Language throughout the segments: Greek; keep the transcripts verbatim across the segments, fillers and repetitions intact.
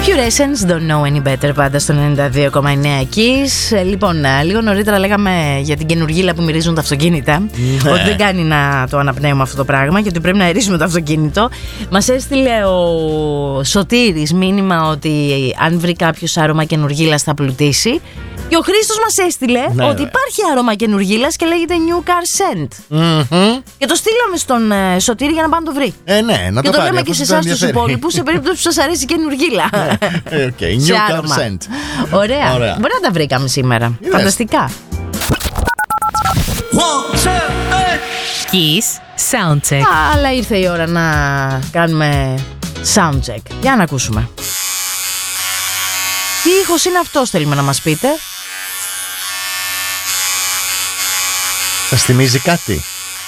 Essence, don't know any better, πάντα στο ενενήντα δύο κόμμα εννέα Kiss. Λοιπόν, λίγο νωρίτερα λέγαμε για την καινουργίλα που μυρίζουν τα αυτοκίνητα. Ναι. Ότι δεν κάνει να το αναπνέουμε αυτό το πράγμα και ότι πρέπει να αερίσουμε το αυτοκίνητο. Μας έστειλε ο Σωτήρης μήνυμα ότι αν βρει κάποιος άρωμα καινουργίλας θα πλουτίσει. Και ο Χρήστος μας έστειλε ναι, ότι υπάρχει άρωμα καινουργίλας και λέγεται New Car Scent. Mm-hmm. Και το στείλαμε στον ε, Σωτήρη για να πάει να το βρει. Ε, ναι, να και το, το πάρει, λέμε και σε εσάς τους υπόλοιπους σε περίπτωση που σας αρέσει η καινουργίλα. Okay, New Car Scent. Ωραία. Ωραία. Μπορεί να τα βρήκαμε σήμερα. Είδες. Φανταστικά. Kiss Soundcheck. Αλλά ήρθε η ώρα να κάνουμε soundcheck. Για να ακούσουμε. Τι ήχος είναι αυτός, θέλουμε να μας πείτε. Σας θυμίζει κάτι?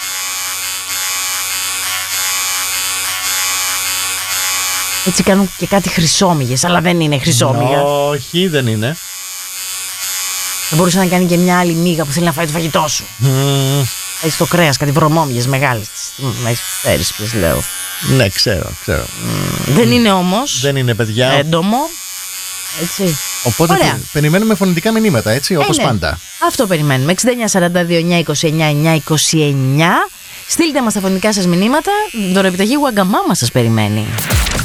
Έτσι κάνουν και κάτι χρυσόμυγες, αλλά δεν είναι χρυσόμυγα. Όχι, δεν είναι. Θα μπορούσε να κάνει και μια άλλη μύγα που θέλει να φάει το φαγητό σου. Mm. Έχει το κρέας, κάτι βρωμόμυγες μεγάλες. Με ξέρεις ποιες λέω. Ναι, ξέρω, ξέρω. Mm. Δεν είναι όμως. Δεν είναι, παιδιά. Έντομο. Έτσι. Οπότε ωραία. Περιμένουμε φωνητικά μηνύματα, έτσι, όπως ε, ναι. πάντα. Αυτό περιμένουμε. εξήντα εννιά σαράντα δύο εννιά είκοσι εννιά εννιά είκοσι εννιά. Στείλτε μας τα φωνητικά σας μηνύματα. Δωροεπιταγή Wagamama σας περιμένει.